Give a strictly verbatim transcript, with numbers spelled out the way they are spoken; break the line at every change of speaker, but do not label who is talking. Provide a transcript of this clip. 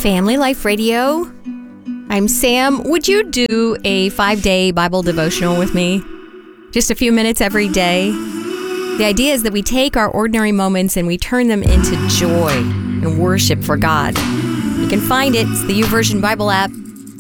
Family Life Radio. I'm Sam. Would you do a five-day Bible devotional with me? Just a few minutes every day. The idea is that we take our ordinary moments and we turn them into joy and worship for God. You can find it. It's the YouVersion Bible app.